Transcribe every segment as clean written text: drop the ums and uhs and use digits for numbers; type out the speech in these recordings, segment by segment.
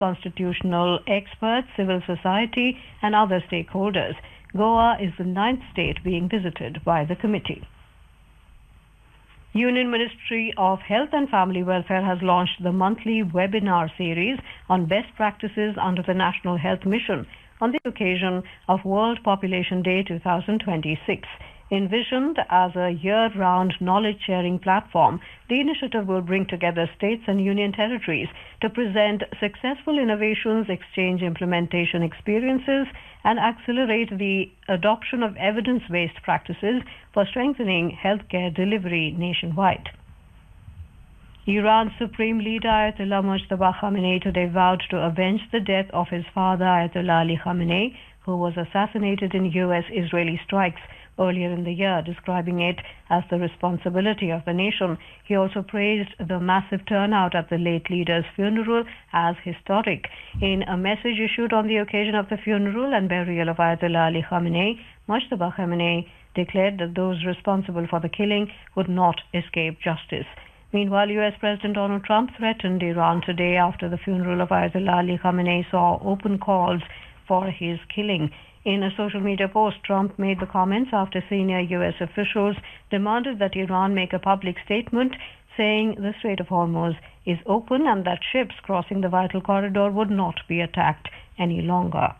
constitutional experts, civil society, and other stakeholders. Goa is the 9th state being visited by the committee. Union Ministry of Health and Family Welfare has launched the monthly webinar series on best practices under the National Health Mission on the occasion of World Population Day 2026. Envisioned as a year-round knowledge-sharing platform, the initiative will bring together states and union territories to present successful innovations, exchange implementation experiences, and accelerate the adoption of evidence-based practices for strengthening healthcare delivery nationwide. Iran's Supreme Leader Ayatollah Mojtaba Khamenei today vowed to avenge the death of his father Ayatollah Ali Khamenei, who was assassinated in U.S.-Israeli strikes earlier in the year, describing it as the responsibility of the nation. He also praised the massive turnout at the late leader's funeral as historic. In a message issued on the occasion of the funeral and burial of Ayatollah Ali Khamenei, Mojtaba Khamenei declared that those responsible for the killing would not escape justice. Meanwhile, U.S. President Donald Trump threatened Iran today after the funeral of Ayatollah Ali Khamenei saw open calls for his killing. In a social media post, Trump made the comments after senior U.S. officials demanded that Iran make a public statement saying the Strait of Hormuz is open and that ships crossing the vital corridor would not be attacked any longer.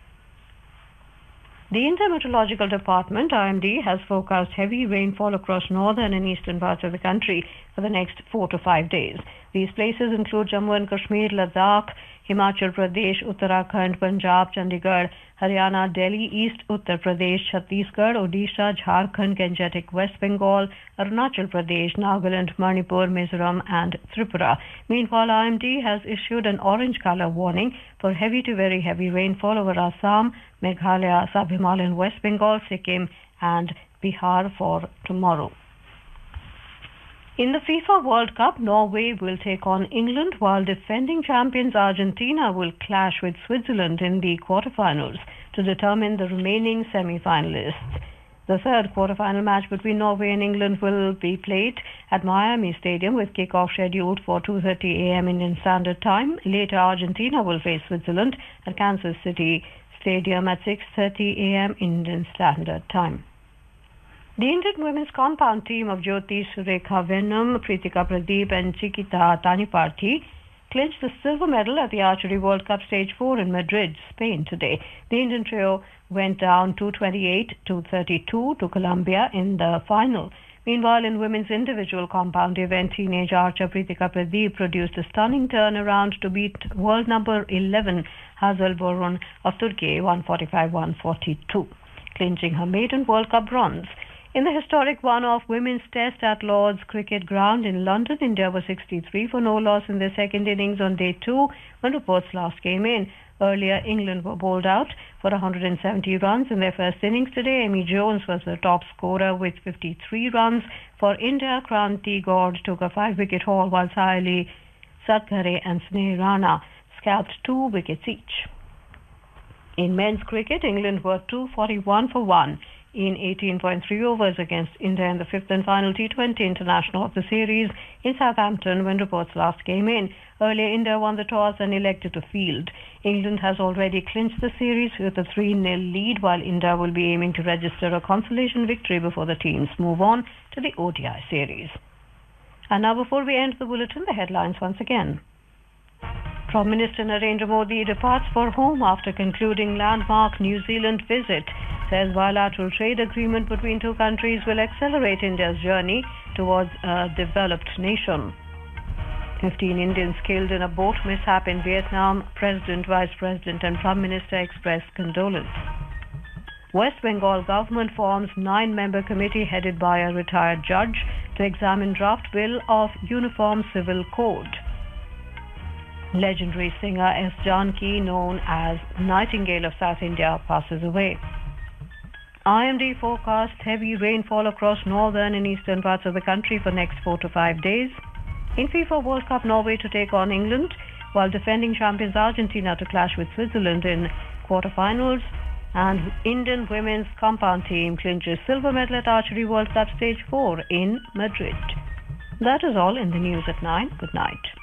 The India Meteorological Department, IMD, has forecast heavy rainfall across northern and eastern parts of the country for the next 4 to 5 days. These places include Jammu and Kashmir, Ladakh, Himachal Pradesh, Uttarakhand, Punjab, Chandigarh, Haryana, Delhi, East Uttar Pradesh, Chhattisgarh, Odisha, Jharkhand, Gangetic West Bengal, Arunachal Pradesh, Nagaland, Manipur, Mizoram and Tripura. Meanwhile, IMD has issued an orange color warning for heavy to very heavy rainfall over Assam, Meghalaya, Sub-Himalayan West Bengal, Sikkim and Bihar for tomorrow. In the FIFA World Cup, Norway will take on England while defending champions Argentina will clash with Switzerland in the quarterfinals to determine the remaining semi-finalists. The third quarterfinal match between Norway and England will be played at Miami Stadium with kickoff scheduled for 2:30 a.m. Indian Standard Time. Later, Argentina will face Switzerland at Kansas City Stadium at 6:30 a.m. Indian Standard Time. The Indian women's compound team of Jyoti Surekha Venam, Pritika Pradeep and Chikita Taniparthi clinched the silver medal at the Archery World Cup Stage 4 in Madrid, Spain today. The Indian trio went down 228-232 to Colombia in the final. Meanwhile, in women's individual compound event, teenage archer Pritika Pradeep produced a stunning turnaround to beat world number 11 Hazel Borun of Turkey 145-142, clinching her maiden World Cup bronze. In the historic one-off women's test at Lord's Cricket Ground in London, India was 63 for no loss in their second innings on day 2 when reports last came in. Earlier, England were bowled out for 170 runs in their first innings today. Amy Jones was the top scorer with 53 runs. For India, Kranti Gaur took a 5-wicket haul while Saili Satghare and Sneh Rana scalped 2 wickets each. In men's cricket, England were 241 for 1 in 18.3 overs against India in the fifth and final T20 international of the series in Southampton when reports last came in. Earlier, India won the toss and elected to field. England has already clinched the series with a 3-0 lead, while India will be aiming to register a consolation victory before the teams move on to the ODI series. And now, before we end the bulletin, the headlines once again. Prime Minister Narendra Modi departs for home after concluding landmark New Zealand visit. Says bilateral trade agreement between two countries will accelerate India's journey towards a developed nation. 15 Indians killed in a boat mishap in Vietnam. President, Vice President and Prime Minister expressed condolence. West Bengal government forms 9-member committee headed by a retired judge to examine draft bill of Uniform Civil Code. Legendary singer S. Janki, known as Nightingale of South India, passes away. IMD forecast heavy rainfall across northern and eastern parts of the country for next 4 to 5 days. In FIFA World Cup, Norway to take on England, while defending champions Argentina to clash with Switzerland in quarterfinals. And Indian women's compound team clinches silver medal at Archery World Cup Stage 4 in Madrid. That is all in the news at 9. Good night.